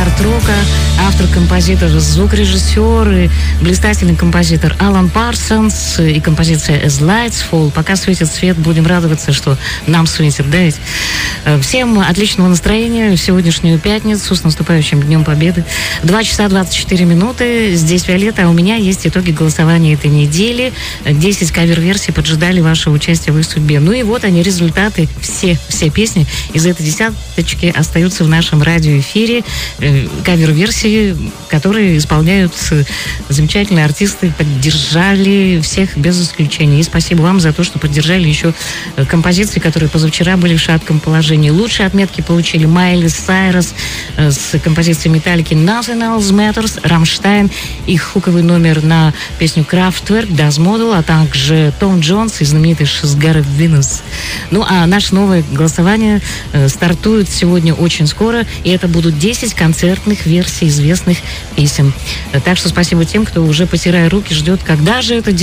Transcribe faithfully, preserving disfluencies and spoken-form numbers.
арт-рока, автор, композитор, звукорежиссер и блистательный композитор Алан Парсонс и композиция As Lights Fall. Пока светит свет, будем радоваться, что нам светит, да ведь? Всем отличного настроения в сегодняшнюю пятницу с наступающим Днем Победы. два часа двадцать четыре минуты. Здесь Виолетта, а у меня есть итоги голосования этой недели. десять кавер-версий поджидали ваше участие в их судьбе. Ну и вот они, результаты. Все, все песни из этой десяточки остаются в нашем радиоэфире. Кавер-версии, которые исполняют замечательные артисты, поддержали всех без исключения. И спасибо вам за то, что поддержали еще композиции, которые позавчера были в шатком положении. Лучшие отметки получили Майли Сайрус с композицией Металлики Nothing Else Matters, Рамштайн, их хуковый номер на песню Kraftwerk, Das Model, а также Том Джонс и знаменитый She's Got a Venus. Ну а наше новое голосование э, стартует сегодня очень скоро, и это будут десять концертных версий известных песен. Так что спасибо тем, кто уже, потирая руки, ждет, когда же это